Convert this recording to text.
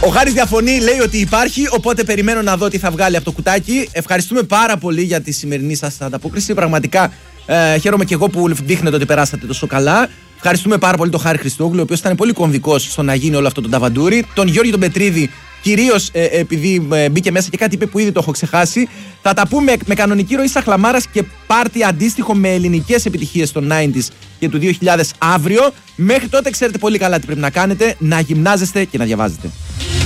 Ο Χάρης διαφωνεί, λέει ότι υπάρχει, οπότε περιμένω να δω τι θα βγάλει από το κουτάκι. Ευχαριστούμε πάρα πολύ για τη σημερινή σας ανταπόκριση. Πραγματικά χαίρομαι και εγώ που δείχνετε ότι περάσατε τόσο καλά. Ευχαριστούμε πάρα πολύ τον Χάρη Χριστόγλου, ο οποίος ήταν πολύ κομβικός στο να γίνει όλο αυτό το ταβαντούρι. Τον Γιώργη τον Πετρίδη, κυρίως επειδή μπήκε μέσα και κάτι είπε που ήδη το έχω ξεχάσει. Θα τα πούμε με κανονική ροή Σαχλαμάρας και πάρτι αντίστοιχο με ελληνικές επιτυχίες των 90s και του 2000 αύριο. Μέχρι τότε ξέρετε πολύ καλά τι πρέπει να κάνετε, να γυμνάζεστε και να διαβάζετε.